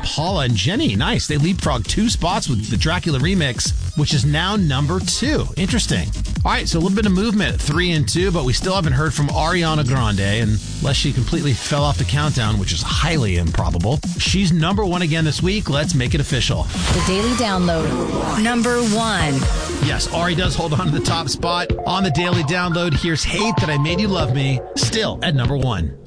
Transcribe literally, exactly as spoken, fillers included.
Paula and Jenny. Nice. They leapfrogged two spots with the Dracula remix, which is now number two. Interesting. All right, so a little bit of movement, three and two, but we still haven't heard from Ariana Grande, unless she completely fell off the countdown, which is highly improbable. She's number one again this week. Let's make it official. The Daily Download. Number one. Yes, Ari does hold on to the top spot on the Daily Download. Here's Hate That I Made You Love Me, still at number one.